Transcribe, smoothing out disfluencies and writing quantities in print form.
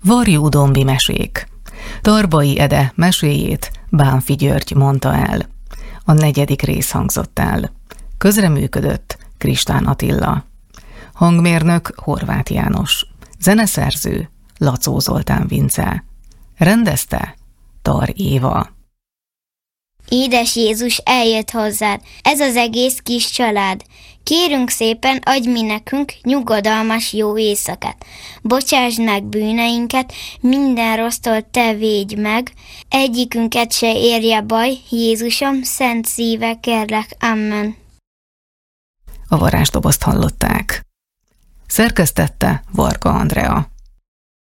Varjú-dombi mesék. Tarbai Ede meséjét Bánffy György mondta el. A 4. rész hangzott el. Közreműködött Kristán Attila. Hangmérnök Horváth János. Zeneszerző Lacó Zoltán Vince. Rendezte Tar Éva. Édes Jézus eljött hozzád, ez az egész kis család. Kérünk szépen, adj mi nekünk nyugodalmas jó éjszakát. Bocsásd meg bűneinket, minden rossztól te védj meg. Egyikünket se érje baj, Jézusom, szent szíve, kérlek, amen. A varázsdobozt hallották. Szerkesztette Varga Andrea.